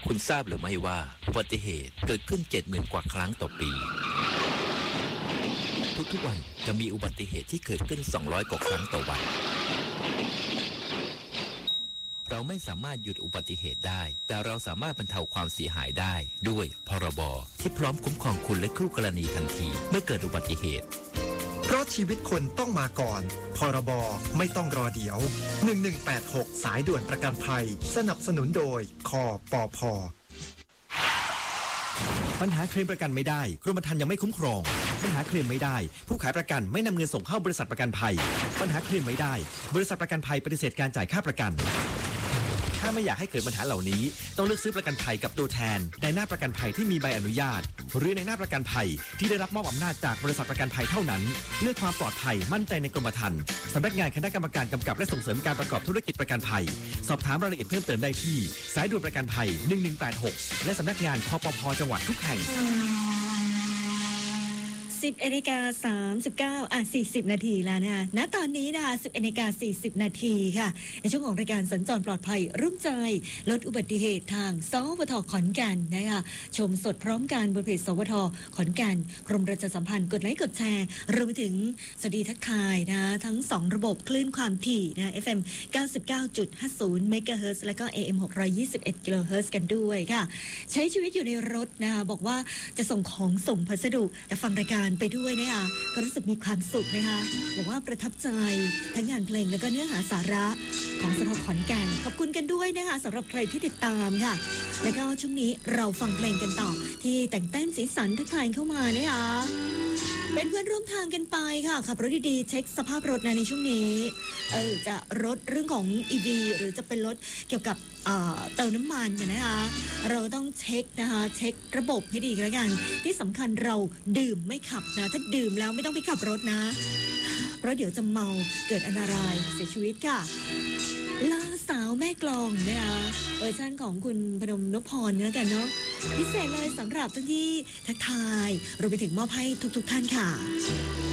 คุณทราบหรือไม่ว่าอุบัติเหตุเกิดขึ้น 70,000 กว่าครั้งต่อปีทุกๆวันจะมีอุบัติเหตุที่เกิดขึ้น200 กว่าครั้งต่อวันเราไม่สามารถหยุดอุบัติเหตุได้แต่เราสามารถบรรเทาความเสียหายได้ด้วยพรบที่พร้อมคุ้มครองคุณและคู่กรณีทันทีเมื่อเกิดอุบัติเหตุเพราะชีวิตคนต้องมาก่อนพรบไม่ต้องรอเดี๋ยว1186สายด่วนประกันภัยสนับสนุนโดยคปพ. ปัญหาเคลมประกันไม่ได้กรมธรรม์ยังไม่คุ้มครองปัญหาเคลมไม่ได้ผู้ขายประกันไม่นำเงินส่งเข้าบริษัทประกันภัยปัญหาเคลมไม่ได้บริษัทประกันภัยปฏิเสธการจ่ายค่าประกันถ้าไม่อยากให้เกิดปัญหาเหล่านี้ต้องเลือกซื้อประกันภัยกับตัวแทนในหน้าประกันภัยที่มีใบอนุญาตหรือในหน้าประกันภัยที่ได้รับมอบอำนาจจากบริษัทประกันภัยเท่านั้นเลือกความปลอดภัยมั่นใจในกรมธรรม์สำนักงานคณะกรรมการกำกับและส่งเสริมการประกอบธุรกิจประกันภัยสอบถามรายละเอียดเพิ่มเติมได้ที่สายด่วนประกันภัย1186และสำนักงานคปพ.จังหวัดทุกแห่ง 10:39 นาทีแล้วนะคะณตอนนี้นะคะ10:40 นาทีค่ะในช่วงของรายการสัญจรปลอดภัยร่วมใจลดอุบัติเหตุทางสวทขอนแก่นนะคะชมสดพร้อมกันบนเพจสวทขอนแก่นกรมประชาสัมพันธ์กดไลค์กดแชร์รวมไปถึงสวัสดีทักทายนะทั้ง2ระบบคลื่นความถี่นะ FM 99.50 เมกะเฮิรตซ์และก็ AM 621 กิโลเฮิรตซ์กันด้วยค่ะใช้ชีวิตอยู่ในรถนะคะบอกว่าจะส่งของส่งพัสดุแต่ฟังรายการไปด้วยนะคะก็รู้สึกมีความสุขนะคะบอกว่าประทับใจทั้งงานเพลงแล้วก็เนื้อหาสาระของสภาขอนแก่นขอบคุณกันด้วยนะคะสำหรับใครที่ติดตามค่ะแล้วก็ช่วงนี้เราฟังเพลงกันต่อที่แต่งแต้มสีสันทักทายเข้ามานะคะเป็นเพื่อนร่วมทางกันไปค่ะขับรถดีๆเช็คสภาพรถในช่วงนี้จะรถเรื่องของ EV หรือจะเป็นรถเกี่ยวกับเติมน้ำมันนะคะเราต้องเช็คนะคะเช็คระบบให้ดีแล้วกันที่สำคัญเราดื่มไม่ขับนะถ้าดื่มแล้วไม่ต้องไปขับรถนะเพราะเดี๋ยวจะเมาเกิดอันตรายเสียชีวิตค่ะลาสาวแม่กลองนะคะเวอร์ชันของคุณพนมนพพรแล้วกันเนาะพิเศษเลยสำหรับท่านที่ทักทายรวมไปถึงมอบให้ทุกท่านค่ะ